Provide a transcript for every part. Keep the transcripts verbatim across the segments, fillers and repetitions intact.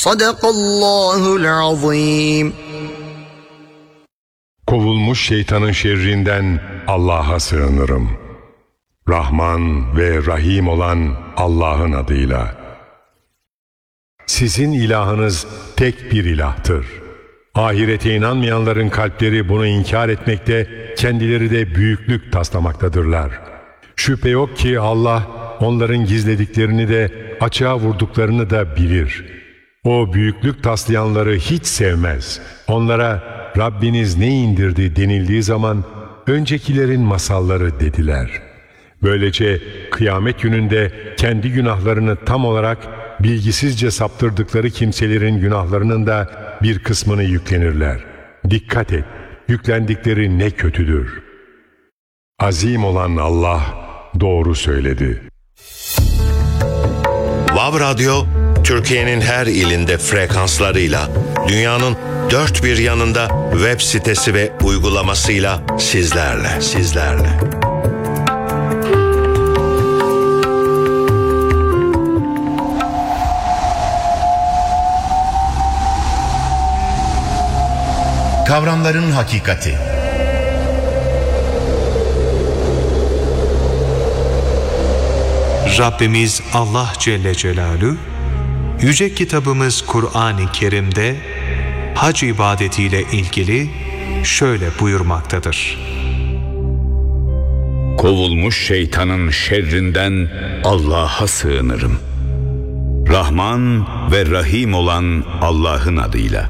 Sadakallahul azim. Kovulmuş şeytanın şerrinden Allah'a sığınırım. Rahman ve Rahim olan Allah'ın adıyla. Sizin ilahınız tek bir ilahtır. Ahirete inanmayanların kalpleri bunu inkar etmekte, kendileri de büyüklük taslamaktadırlar. Şüphe yok ki Allah onların gizlediklerini de açığa vurduklarını da bilir. O büyüklük taslayanları hiç sevmez. Onlara Rabbiniz ne indirdi denildiği zaman öncekilerin masalları dediler. Böylece kıyamet gününde kendi günahlarını tam olarak bilgisizce saptırdıkları kimselerin günahlarının da bir kısmını yüklenirler. Dikkat et, yüklendikleri ne kötüdür. Azim olan Allah doğru söyledi. Vav Radyo, Türkiye'nin her ilinde frekanslarıyla, dünyanın dört bir yanında web sitesi ve uygulamasıyla sizlerle, sizlerle. Kavramların hakikati. Rabbimiz Allah Celle Celaluhu, yüce kitabımız Kur'an-ı Kerim'de hac ibadetiyle ilgili şöyle buyurmaktadır. Kovulmuş şeytanın şerrinden Allah'a sığınırım. Rahman ve Rahim olan Allah'ın adıyla.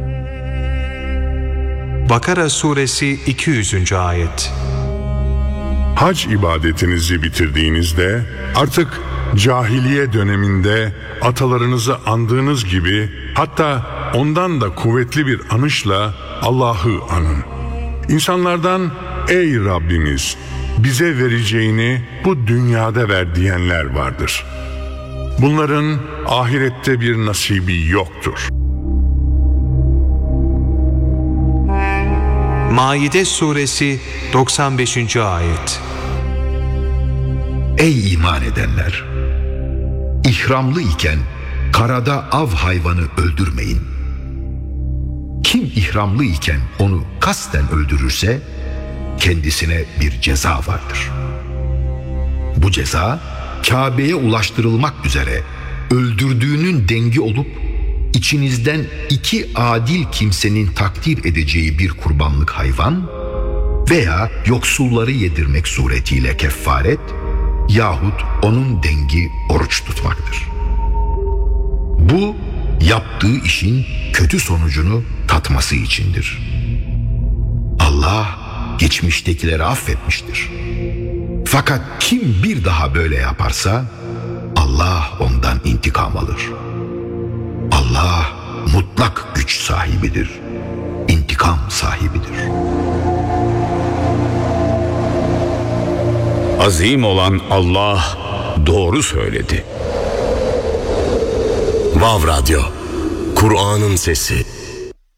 Bakara suresi iki yüzüncü ayet. Hac ibadetinizi bitirdiğinizde artık cahiliye döneminde atalarınızı andığınız gibi, hatta ondan da kuvvetli bir anışla Allah'ı anın. İnsanlardan ey Rabbimiz bize vereceğini bu dünyada ver diyenler vardır. Bunların ahirette bir nasibi yoktur. Maide suresi doksan beşinci ayet. Ey iman edenler! İhramlı iken karada av hayvanı öldürmeyin. Kim ihramlı iken onu kasten öldürürse kendisine bir ceza vardır. Bu ceza Kabe'ye ulaştırılmak üzere öldürdüğünün dengi olup İçinizden iki adil kimsenin takdir edeceği bir kurbanlık hayvan veya yoksulları yedirmek suretiyle kefaret yahut onun dengi oruç tutmaktır. Bu yaptığı işin kötü sonucunu tatması içindir. Allah geçmiştekileri affetmiştir. Fakat kim bir daha böyle yaparsa Allah ondan intikam alır. Allah mutlak güç sahibidir, intikam sahibidir. Azim olan Allah doğru söyledi. Vav Radyo, Kur'an'ın sesi.